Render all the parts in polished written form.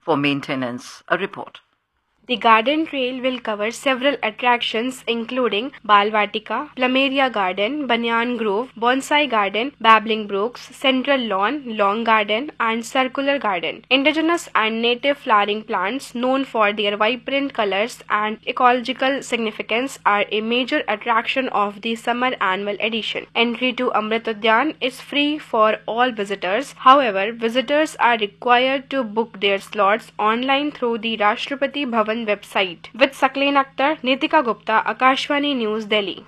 for maintenance. A report. The garden trail will cover several attractions including Balvatika, Plumeria Garden, Banyan Grove, Bonsai Garden, Babbling Brooks, Central Lawn, Long Garden and Circular Garden. Indigenous and native flowering plants known for their vibrant colors and ecological significance are a major attraction of the summer annual edition. Entry to Amrit Udyan is free for all visitors. However, visitors are required to book their slots online through the Rashtrapati Bhavan website. With Sakleen Akhtar, Nitika Gupta, Akashvani News, Delhi.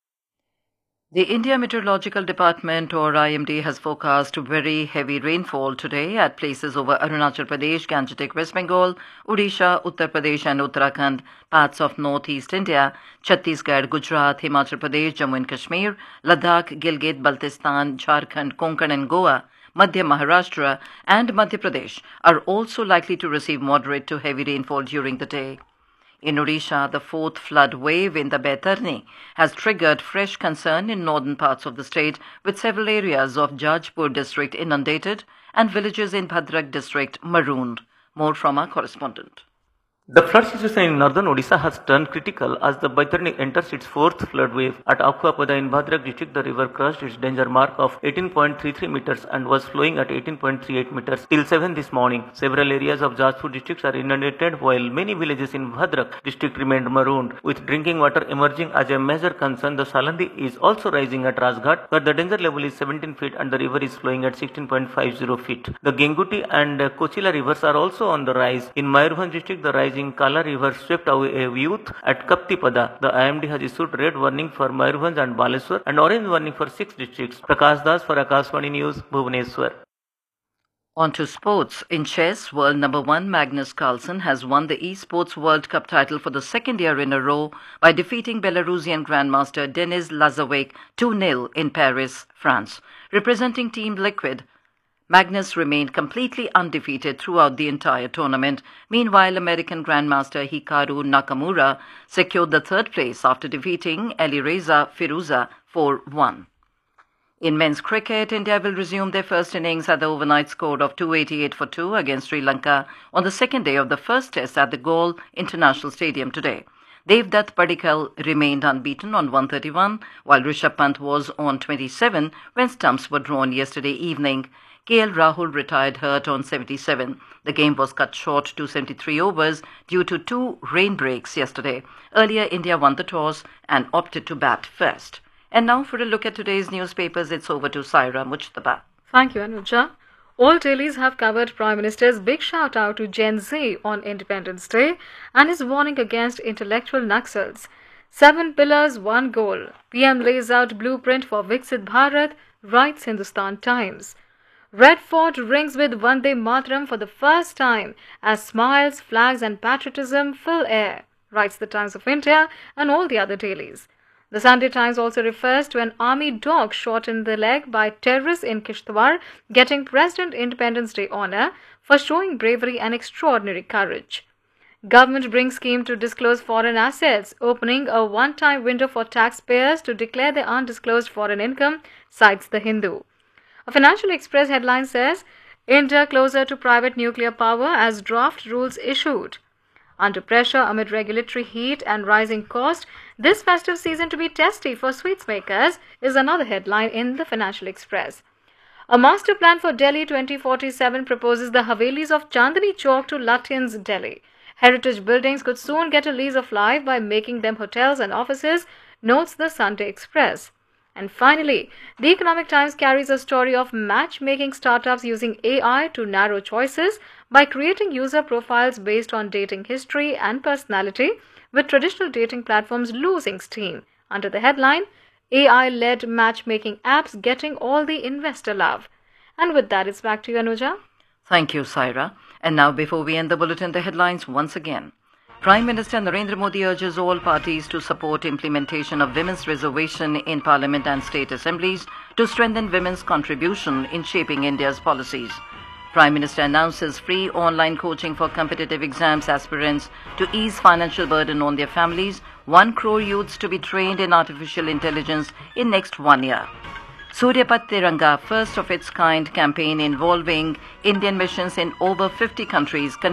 The India Meteorological Department or IMD has forecast very heavy rainfall today at places over Arunachal Pradesh, Gangetic West Bengal, Odisha, Uttar Pradesh and Uttarakhand, parts of northeast India, Chhattisgarh, Gujarat, Himachal Pradesh, Jammu and Kashmir, Ladakh, Gilgit, Baltistan, Jharkhand, Konkan and Goa, Madhya Maharashtra and Madhya Pradesh are also likely to receive moderate to heavy rainfall during the day. In Odisha, the fourth flood wave in the Baitarni has triggered fresh concern in northern parts of the state, with several areas of Jajpur district inundated and villages in Bhadrak district marooned. More from our correspondent. The flood situation in northern Odisha has turned critical as the Baitarni enters its fourth flood wave. At Akhuapada in Bhadrak district, the river crossed its danger mark of 18.33 meters and was flowing at 18.38 meters till 7 this morning. Several areas of Jajpur districts are inundated while many villages in Bhadrak district remained marooned. With drinking water emerging as a major concern, the Salandi is also rising at Rajghat, where the danger level is 17 feet and the river is flowing at 16.50 feet. The Genguti and Kochila rivers are also on the rise. In Mayurbhanj district, the rising Kala river swept away a youth at Kaptipada. The IMD has issued red warning for Mayurbhanj and Baleswar and orange warning for 6 districts. Prakash Das for Akashvani News, Bhubaneswar. On to sports. In chess, world number 1 Magnus Carlsen has won the Esports World Cup title for the second year in a row by defeating Belarusian Grandmaster Denis Lazovic 2-0 in Paris, France. Representing Team Liquid, Magnus remained completely undefeated throughout the entire tournament. Meanwhile, American Grandmaster Hikaru Nakamura secured the third place after defeating Alireza Firuza 4-1. In men's cricket, India will resume their first innings at the overnight score of 288 for 2 against Sri Lanka on the second day of the first test at the Galle International Stadium today. Devdutt Padikkal remained unbeaten on 131, while Rishabh Pant was on 27 when stumps were drawn yesterday evening. KL Rahul retired hurt on 77. The game was cut short to 73 overs due to 2 rain breaks yesterday. Earlier, India won the toss and opted to bat first. And now for a look at today's newspapers, it's over to Saira Mujtaba. Thank you, Anuja. All dailies have covered Prime Minister's big shout out to Gen Z on Independence Day and his warning against intellectual Naxals. 7 pillars, 1 goal. PM lays out blueprint for Viksit Bharat, writes Hindustan Times. Red Fort rings with Vande Mataram for the first time as smiles, flags and patriotism fill air, writes the Times of India and all the other dailies. The Sunday Times also refers to an army dog shot in the leg by terrorists in Kishtwar getting President Independence Day honour for showing bravery and extraordinary courage. Government brings scheme to disclose foreign assets, opening a one-time window for taxpayers to declare their undisclosed foreign income, cites the Hindu. A Financial Express headline says, India closer to private nuclear power as draft rules issued. Under pressure amid regulatory heat and rising cost, this festive season to be testy for sweets makers is another headline in the Financial Express. A master plan for Delhi 2047 proposes the Havelis of Chandni Chowk to Lutyens, Delhi. Heritage buildings could soon get a lease of life by making them hotels and offices, notes the Sunday Express. And finally, the Economic Times carries a story of matchmaking startups using AI to narrow choices by creating user profiles based on dating history and personality, with traditional dating platforms losing steam. Under the headline, AI-led matchmaking apps getting all the investor love. And with that, it's back to you, Anuja. Thank you, Saira. And now, before we end the bulletin, the headlines once again. Prime Minister Narendra Modi urges all parties to support implementation of women's reservation in Parliament and state assemblies to strengthen women's contribution in shaping India's policies. Prime Minister announces free online coaching for competitive exams aspirants to ease financial burden on their families. 1 crore youths to be trained in artificial intelligence in next 1 year. Suryapat Tiranga, first of its kind campaign involving Indian missions in over 50 countries,